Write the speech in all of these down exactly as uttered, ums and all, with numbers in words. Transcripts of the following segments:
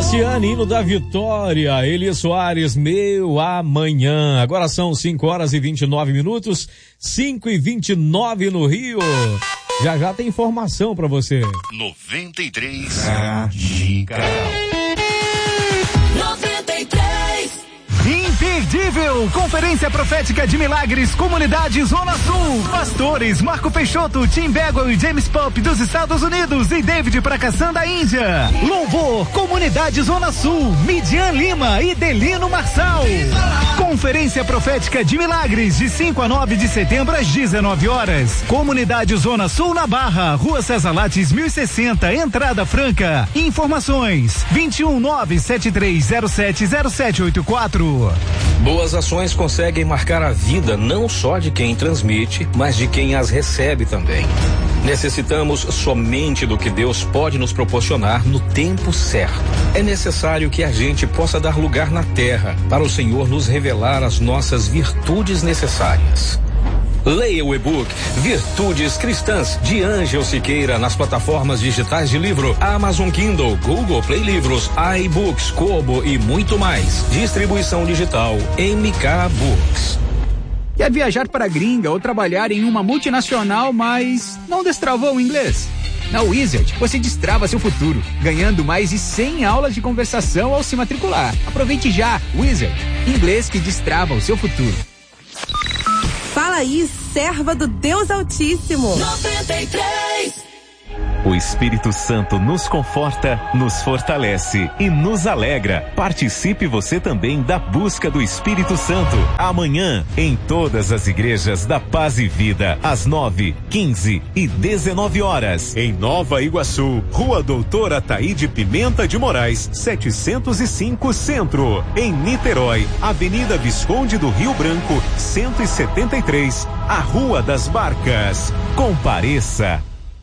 Cristiane, hino da vitória. Eli Soares, meu amanhã. Agora são cinco horas e vinte e nove minutos, cinco e vinte e nove no Rio. Já já tem informação pra você. noventa e três Radical. noventa e três. Imperdível! Conferência Profética de Milagres, Comunidade Zona Sul. Pastores Marco Peixoto, Tim Bagwell e James Pope dos Estados Unidos e David Prakassan da Índia. Louvor, Comunidade Zona Sul, Midian Lima e Delino Marçal. Conferência Profética de Milagres, de cinco a nove de setembro às dezenove horas. Comunidade Zona Sul na Barra, Rua César Lattes mil e sessenta, entrada franca. Informações vinte e um nove sete três zero sete zero sete oito quatro. Boas ações conseguem marcar a vida não só de quem transmite, mas de quem as recebe também. Necessitamos somente do que Deus pode nos proporcionar no tempo certo. É necessário que a gente possa dar lugar na terra para o Senhor nos revelar as nossas virtudes necessárias. Leia o e-book Virtudes Cristãs de Ângel Siqueira nas plataformas digitais de livro Amazon Kindle, Google Play Livros, iBooks, Kobo e muito mais. Distribuição digital M K Books. Quer viajar para a gringa ou trabalhar em uma multinacional, mas não destravou o inglês? Na Wizard, você destrava seu futuro, ganhando mais de cem aulas de conversação ao se matricular. Aproveite já, Wizard, inglês que destrava o seu futuro. Fala aí, serva do Deus Altíssimo. noventa e três. O Espírito Santo nos conforta, nos fortalece e nos alegra. Participe você também da busca do Espírito Santo. Amanhã, em todas as igrejas da Paz e Vida, às nove, quinze e dezenove horas. Em Nova Iguaçu, Rua Doutor Ataíde Pimenta de Moraes, setecentos e cinco Centro. Em Niterói, Avenida Visconde do Rio Branco, cento e setenta e três, a Rua das Barcas. Compareça.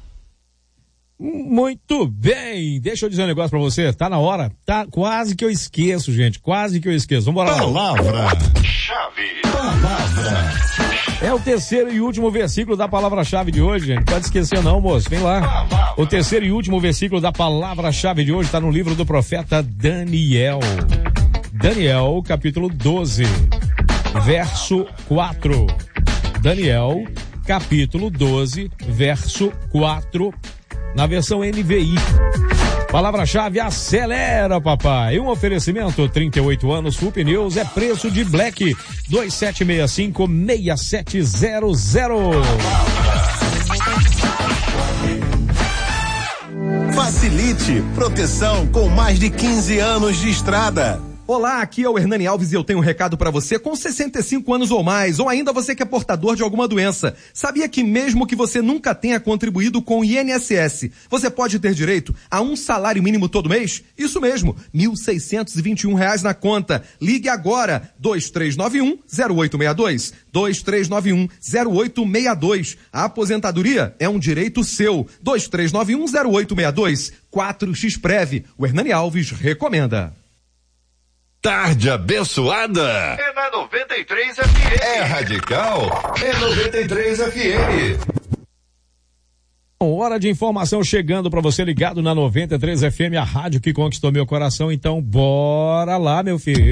Muito bem, deixa eu dizer um negócio pra você, tá na hora, tá quase que eu esqueço, gente, quase que eu esqueço, vambora lá. Palavra-chave. Palavra. É o terceiro e último versículo da palavra-chave de hoje, gente, pode esquecer não, moço, vem lá. O terceiro e último versículo da palavra-chave de hoje tá no livro do profeta Daniel. Daniel, capítulo doze, verso quatro. Daniel, capítulo doze, verso quatro. Na versão N V I. Palavra-chave, acelera, papai. Um oferecimento, trinta e oito anos, Full Pneus, é preço de Black, dois sete seis cinco, seis sete zero zero. Facilite, proteção com mais de quinze anos de estrada. Olá, aqui é o Hernani Alves e eu tenho um recado para você com sessenta e cinco anos ou mais, ou ainda você que é portador de alguma doença. Sabia que mesmo que você nunca tenha contribuído com o I N S S, você pode ter direito a um salário mínimo todo mês? Isso mesmo, mil seiscentos e vinte e um reais na conta. Ligue agora, dois três nove um, zero oito seis dois, dois três nove um, zero oito seis dois. A aposentadoria é um direito seu. dois três nove um, zero oito seis dois, quatro X Prev. O Hernani Alves recomenda. Tarde abençoada. É na noventa e três F M. É radical. É noventa e três F M. Hora de informação chegando para você ligado na noventa e três F M, a rádio que conquistou meu coração. Então bora lá, meu filho.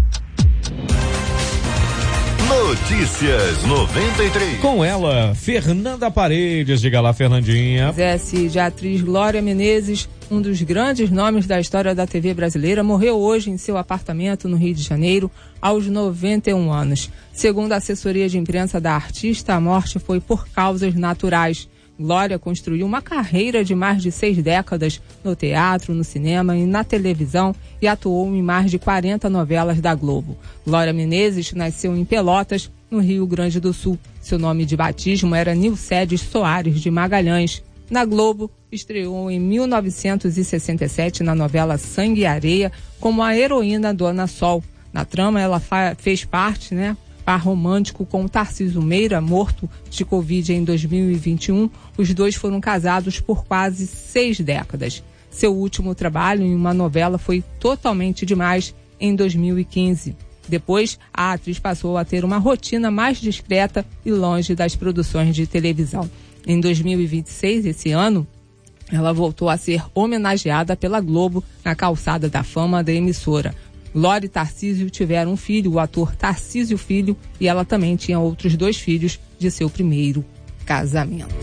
Notícias noventa e três. Com ela, Fernanda Paredes. Diga lá, Fernandinha. Exerce de atriz Glória Menezes, um dos grandes nomes da história da T V brasileira, morreu hoje em seu apartamento no Rio de Janeiro, aos noventa e um anos. Segundo a assessoria de imprensa da artista, a morte foi por causas naturais. Glória construiu uma carreira de mais de seis décadas no teatro, no cinema e na televisão e atuou em mais de quarenta novelas da Globo. Glória Menezes nasceu em Pelotas, no Rio Grande do Sul. Seu nome de batismo era Nilcedes Soares de Magalhães. Na Globo, estreou em mil novecentos e sessenta e sete na novela Sangue e Areia como a heroína Dona Sol. Na trama, ela fa- fez parte, né? Par romântico com Tarcísio Meira, morto de Covid em dois mil e vinte e um. Os dois foram casados por quase seis décadas. Seu último trabalho em uma novela foi Totalmente Demais, em dois mil e quinze. Depois, a atriz passou a ter uma rotina mais discreta e longe das produções de televisão. Em dois mil e vinte e seis, esse ano, ela voltou a ser homenageada pela Globo na calçada da fama da emissora. Glória e Tarcísio tiveram um filho, o ator Tarcísio Filho, e ela também tinha outros dois filhos de seu primeiro casamento.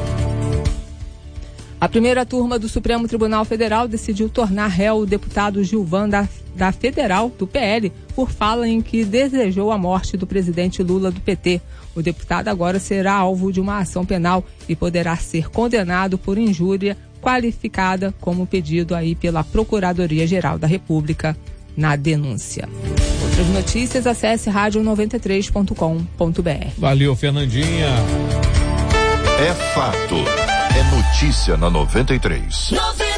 A primeira turma do Supremo Tribunal Federal decidiu tornar réu o deputado Gilvan da, da Federal, do P L, por fala em que desejou a morte do presidente Lula do P T. O deputado agora será alvo de uma ação penal e poderá ser condenado por injúria qualificada, como pedido aí pela Procuradoria-Geral da República na denúncia. Outras notícias, acesse rádio noventa e três ponto com ponto b r. Valeu, Fernandinha. É fato. É notícia na noventa e três. noventa